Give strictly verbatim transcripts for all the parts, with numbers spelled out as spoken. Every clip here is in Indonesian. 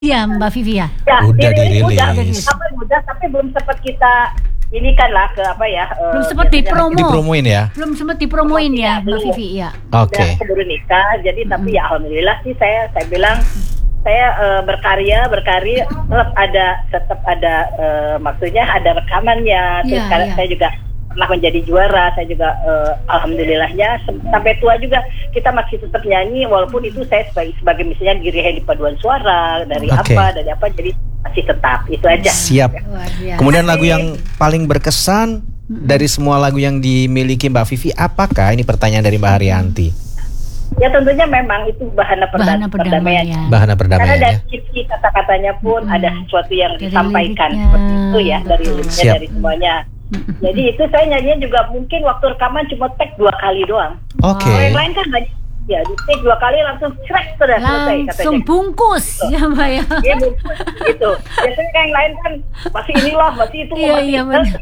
Iya, Mbak Vivi ya. Ya, Udah dirilis, dirilis. Udah, apa, udah, tapi belum sempat kita ini kan lah ke apa ya? Belum eh, sempat biasanya dipromo. Dipromoin ya? Belum sempat dipromoin ya, Mbak Belum. Vivi ya. Oke. Udah keburu nikah, jadi tapi ya alhamdulillah sih saya saya bilang saya eh, berkarya berkarya tetap ada tetap ada eh, maksudnya ada rekamannya. Terus Iya, karena iya. saya juga pernah menjadi juara, saya juga eh, alhamdulillahnya sem- sampai tua juga kita masih tetap nyanyi walaupun itu saya sebagai sebagai misalnya girihe di paduan suara dari Oke. apa dari apa jadi masih tetap itu aja. Siap. Luar biasa. Kemudian lagu yang paling berkesan dari semua lagu yang dimiliki Mbak Vivi, apakah? Ini pertanyaan dari Mbak Haryanti. Ya tentunya memang itu bahana, perda- Bahana perdamaian. perdamaian. Bahana Karena perdamaian dari ya. kisi kata-katanya pun Mm-mm. ada sesuatu yang Dari disampaikan liriknya, seperti itu ya dari betul. liriknya Siap. dari semuanya. Mm-mm. Jadi itu saya nyanyinya juga mungkin waktu rekaman cuma take dua kali doang. Oke. Kalau yang lain kan banyak. Ya di take dua kali langsung crack sudah selesai Langsung katanya. bungkus ya Mbak ya. Iya bungkus gitu. Biasanya kan yang lain kan masih inilah masih itu Iya masih iya itu. benar.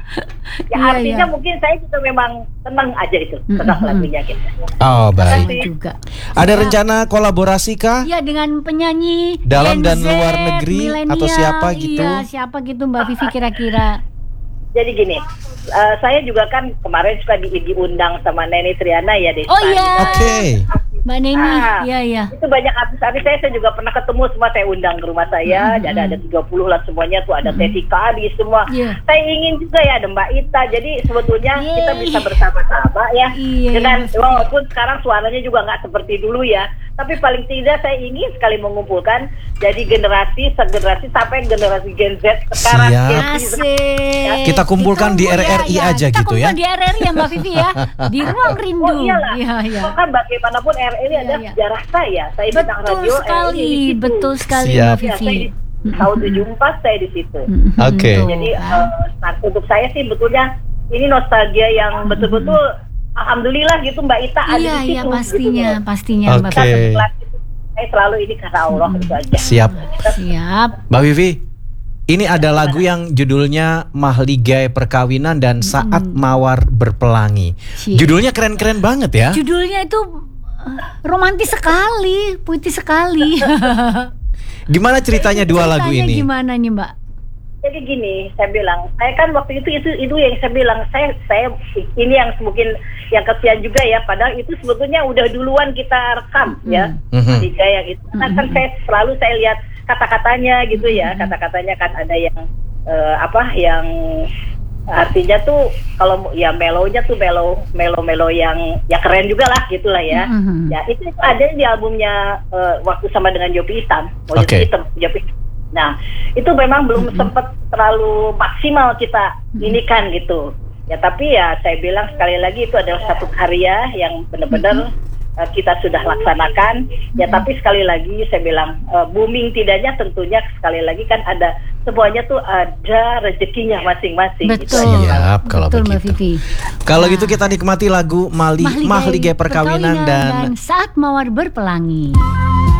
Ya Iya, artinya iya. mungkin saya juga memang senang aja itu senang Mm-mm. lagunya gitu. Oh, baik. Terima Juga. Ada rencana kolaborasi kah? Iya dengan penyanyi Dalam Gen dan Z, luar negeri milenial. atau siapa gitu? Iya, siapa gitu Mbak Vivi kira-kira? Jadi gini, eh, saya juga kan kemarin suka di, diundang sama Neni Triana ya Desa. Oh iya. Oke. Mbak Neni. Ah. Iya iya. Itu banyak artis-artis saya, saya juga pernah ketemu semua saya undang ke rumah saya. Mm-hmm. Ada ada tiga puluh lah semuanya tuh ada Teti Kadi semua. Iya. Saya ingin juga ya ada Mbak Ita. Jadi sebetulnya Yeay. kita bisa bersama-sama ya. Iya, Dengan iya. walaupun sekarang suaranya juga nggak seperti dulu ya. Tapi paling tidak saya ingin sekali mengumpulkan jadi generasi segenerasi sampai generasi Gen Z sekarang. Siap. Gen Z. Asik. Kita kumpulkan di R R I Iya, aja kita gitu ya. kumpul di R R I ya Mbak Vivi ya. Di ruang rindu. Oh iyalah, Iya iya. so, kan bagaimanapun R R I Iya, adalah iya. sejarah saya. Saya bintang Betul radio R R I di sekali, situ. betul sekali Siap. Mbak Ya, saya Vivi. di tahun tujuh puluh empat saya di situ. Mm-mm, Oke. tuh Jadi kan. eh, nah, untuk saya sih betulnya ini nostalgia yang betul-betul alhamdulillah gitu Mbak Ita ada Iya di situ. iya pastinya, gitu. pastinya Mbak Oke. Vivi. Kita sekelas itu, saya selalu ini karena Allah itu aja. Siap. Siap. Mbak Vivi, ini ada lagu yang judulnya Mahligai Perkawinan dan Saat Mawar Berpelangi. Siap. Judulnya keren-keren banget ya. Judulnya itu uh, romantis sekali, puitis sekali. Gimana ceritanya dua lagu Ceritanya ini? Gimana nih Mbak? Jadi gini, saya bilang, saya kan waktu itu itu itu yang saya bilang, saya saya ini yang mungkin yang kesian juga ya, padahal itu sebetulnya udah duluan kita rekam ya, Mhm. tiga yang itu. Nah, kan saya selalu saya lihat kata-katanya gitu ya, kata-katanya kan ada yang eh, apa yang artinya tuh kalau ya melonya tuh melo melo melo yang ya keren juga lah gitulah ya. Mhm. Ya itu, itu ada di albumnya eh, waktu sama dengan Jopi Hitam, oh, Oke. Jopi Hitam, Jopi. Nah itu memang belum sempat terlalu maksimal kita ini kan gitu. Ya tapi ya saya bilang sekali lagi itu adalah satu karya yang benar-benar eh, kita sudah laksanakan. Ya tapi sekali lagi saya bilang eh, booming tidaknya tentunya sekali lagi kan ada semuanya tuh ada rezekinya masing-masing. Gitu Betul. aja. Siap, kalau Betul Mbak begitu. Vivi. Kalau Nah. gitu kita nikmati lagu Mali, Mahligai Perkawinan dan Saat Mawar Berpelangi.